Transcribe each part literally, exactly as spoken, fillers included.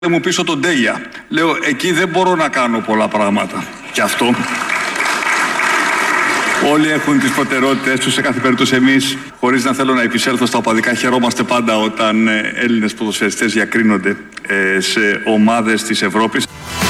μου πίσω τον Τέλεια. Λέω, εκεί δεν μπορώ να κάνω πολλά πράγματα. Και αυτό. Όλοι έχουν τις προτεραιότητες τους, σε κάθε περίπτωση εμείς, χωρίς να θέλω να επισέλθω στα οπαδικά, χαιρόμαστε πάντα όταν Έλληνες ποδοσφαιριστές διακρίνονται σε ομάδες της Ευρώπης.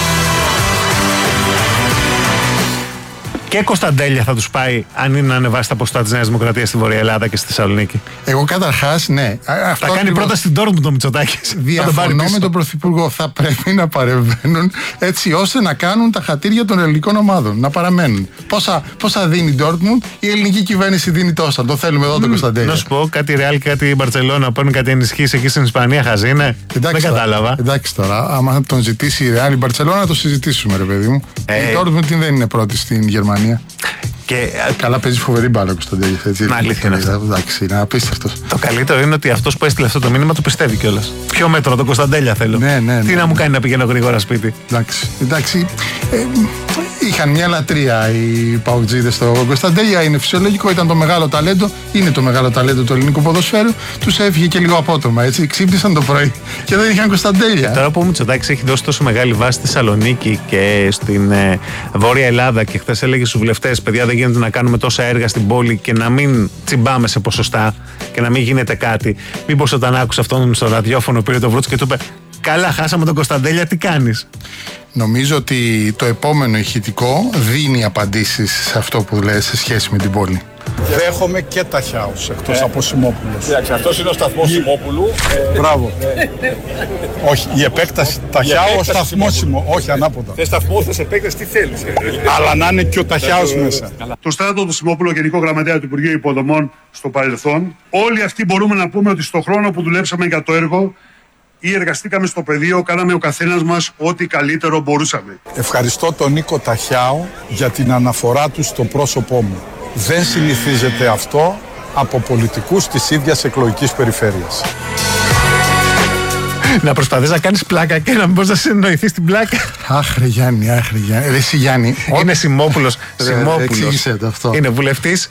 Και Κωνσταντέλια θα τους πάει αν είναι να ανεβάσει τα ποσοστά της Νέας Δημοκρατίας στη Βόρεια Ελλάδα και στη Θεσσαλονίκη. Εγώ καταρχάς, ναι. Αυτό θα κάνει πρώτα στην Ντόρτμουντ το Μητσοτάκης. Διαφωνώ με τον Πρωθυπουργό. Θα πρέπει να παρεμβαίνουν έτσι ώστε να κάνουν τα χατήρια των ελληνικών ομάδων. Να παραμένουν. Πόσα, πόσα δίνει η Ντόρτμουντ, η ελληνική κυβέρνηση δίνει τόσα. Το θέλουμε εδώ mm, τον Κωνσταντέλια. Να σου πω κάτι Ρεάλ και κάτι Μπαρτσελόνα. Παίρνουν κάτι ενισχύσει εκεί στην Ισπανία. Χαζή είναι. Δεν κατάλαβα. Εντάξει τώρα, άμα τον ζητήσει η Ρεάλ η Μπαρτσελόνα, να το συζητήσουμε, ρε παιδί μου. Ε, η Ντόρτμουντ δεν είναι πρώτη στην Γερμανία. Και... Καλά, παίζει φοβερή μπάλα ο Κωνσταντέλιας. Αλήθεια είναι αυτό. Εντάξει, είναι απίστευτος. Το καλύτερο είναι ότι αυτός που έστειλε αυτό το μήνυμα το πιστεύει κιόλας. Πιο μέτρο, τον Κωνσταντέλια θέλω. Ναι, ναι, ναι. Τι να μου κάνει να πηγαίνω γρήγορα σπίτι. Εντάξει. εντάξει. Ε, είχαν μια λατρεία οι παουτζίδες στο Κωνσταντέλια. Είναι φυσιολογικό, ήταν το μεγάλο ταλέντο. Είναι το μεγάλο ταλέντο του ελληνικού ποδοσφαίρου. Τους έφυγε και λίγο απότομα. Έτσι. Ξύπνησαν το πρωί και δεν είχαν Κωνσταντέλια. Τώρα που ο Μητσοτάκης έχει δώσει τόσο μεγάλη βάση στη Θεσσαλονίκη και στην ε, Βόρεια Ελλάδα και χθες έλεγε στους βουλευτές, παιδιά, δεν γίνεται να κάνουμε τόσα έργα στην πόλη και να μην τσιμπάμε σε ποσοστά και να μην γίνεται κάτι. Μήπως όταν άκουσε αυτόν στο ραδιόφωνο πήρε το βρούτς και του είπε, καλά, χάσαμε τον Κωνσταντέλια, τι κάνεις? Νομίζω ότι το επόμενο ηχητικό δίνει απαντήσεις σε αυτό που λες σε σχέση με την πόλη. Δέχομαι και τα Χάους εκτός ε, από Σιμόπουλος. Εντάξει, αυτός είναι ο σταθμός η... Σιμόπουλου. Ε, Μπράβο. Ε, όχι, η επέκταση τα Χάου, ο σταθμός Σιμόπουλου. Όχι, ανάποδα. Θες σταθμό, θες επέκταση, τι θέλεις. Αλλά να είναι και ο Ταχιάος μέσα. Το στράτο του Σιμόπουλου, Γενικό Γραμματέα του Υπουργείου Υποδομών στο παρελθόν, όλοι αυτοί μπορούμε να πούμε ότι στο χρόνο που δουλέψαμε για το έργο ή εργαστήκαμε στο πεδίο, κάναμε ο καθένας μας ό,τι καλύτερο μπορούσαμε. Ευχαριστώ τον Νίκο Ταχιάου για την αναφορά του στο πρόσωπό μου. Δεν συνηθίζεται αυτό από πολιτικούς της ίδιας εκλογικής περιφέρειας. Να προσπαθείς να κάνεις πλάκα και να μην μπορείς να συνεννοηθείς την πλάκα. Άχρε Γιάννη, άχρε Γιάννη. Ρε εσύ Γιάννη. Είναι Σιμόπουλος. Σιμόπουλος. Είναι βουλευτής.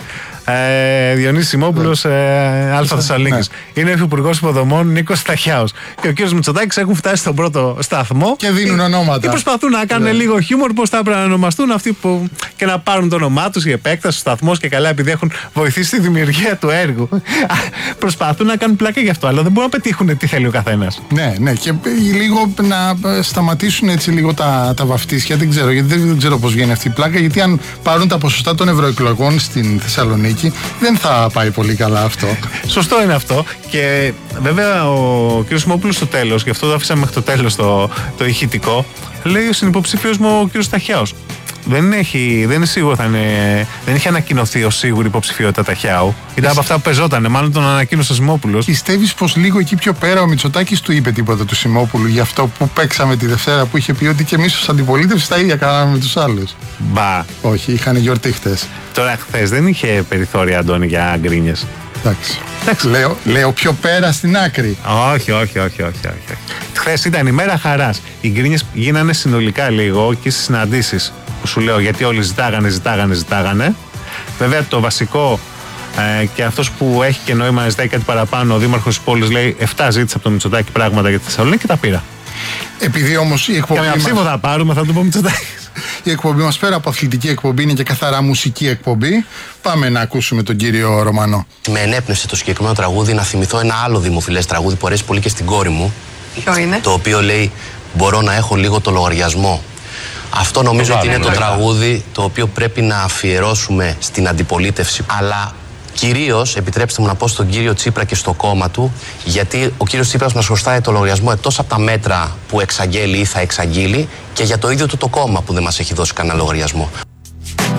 Ε, Διονύσης Σιμόπουλος, ε, Α Θεσσαλονίκης. Ναι. Είναι ο Υπουργός Υποδομών Νίκος Ταχιάος. Και ο κύριος Μητσοτάκης έχουν φτάσει στον πρώτο σταθμό. Και δίνουν ονόματα. Και προσπαθούν να κάνουν ναι. λίγο χιούμορ πώς θα έπρεπε να ονομαστούν αυτοί που. Και να πάρουν το όνομά τους, η επέκταση, ο σταθμός και καλά, επειδή έχουν βοηθήσει στη δημιουργία του έργου. Προσπαθούν να κάνουν πλάκα γι' αυτό, αλλά δεν μπορούν να πετύχουν τι θέλει ο καθένας. Ναι, ναι. Και λίγο να σταματήσουν έτσι λίγο τα, τα βαφτίσια. Δεν ξέρω, γιατί δεν ξέρω πώς βγαίνει αυτή η πλάκα. Γιατί αν πάρουν τα ποσοστά των ευρωεκλογών στην Θεσσαλονίκη, δεν θα πάει πολύ καλά αυτό. Σωστό είναι αυτό. Και βέβαια ο κ. Σιμόπουλος στο τέλος, γι' αυτό το άφησα μέχρι το τέλος το, το ηχητικό, λέει ο συνυποψήφιος μου ο κ. Ταχιάος. Δεν, έχει, δεν είναι σίγουρο, θα είναι, δεν έχει ανακοινωθεί ως σίγουρη υποψηφιότητα Ταχιάου. Ήταν από αυτά που πεζότανε, μάλλον τον ανακοίνωσε ο Σιμόπουλος. Πιστεύεις πως λίγο εκεί πιο πέρα ο Μητσοτάκης του είπε τίποτα του Σιμόπουλου για αυτό που παίξαμε τη Δευτέρα, που είχε πει ότι και εμείς ως αντιπολίτευση τα ίδια κάναμε με τους άλλους? Μπα. Όχι, είχαν γιορτή χτες. Τώρα χθες δεν είχε περιθώρια, Αντώνη, για γκρίνιες. Εντάξει. Εντάξει. Λέω, λέω πιο πέρα στην άκρη. Όχι, όχι, όχι, όχι, όχι. Χθες ήταν η μέρα χαράς. Οι γκρίνιες γίνανε συνολικά λίγο και στις συναντήσεις που σου λέω, γιατί όλοι ζητάγανε, ζητάγανε, ζητάγανε. Βέβαια το βασικό ε, και αυτός που έχει και νόημα να ζητάει κάτι παραπάνω, ο δήμαρχος της πόλης λέει εφτά ζήτησε από το Μητσοτάκη πράγματα για τη Θεσσαλονίκη και τα πήρα. Επειδή όμως η εκπομπή. Καμιά ψήφο θα πάρουμε, θα το πω Μητσοτάκη. Η εκπομπή μας πέρα από αθλητική εκπομπή είναι και καθαρά μουσική εκπομπή. Πάμε να ακούσουμε τον κύριο Ρωμανό. Με ενέπνευσε το συγκεκριμένο τραγούδι να θυμηθώ ένα άλλο δημοφιλές τραγούδι που αρέσει πολύ και στην κόρη μου. Ποιο είναι? Το οποίο λέει «Μπορώ να έχω λίγο το λογαριασμό». Αυτό νομίζω ότι είναι το τραγούδι το οποίο πρέπει να αφιερώσουμε στην αντιπολίτευση. Αλλά κυρίως, επιτρέψτε μου να πω στον κύριο Τσίπρα και στο κόμμα του, γιατί ο κύριος Τσίπρας μας χρωστάει το λογαριασμό εκτός από τα μέτρα που εξαγγέλει ή θα εξαγγείλει και για το ίδιο του το κόμμα που δεν μας έχει δώσει κανένα λογαριασμό.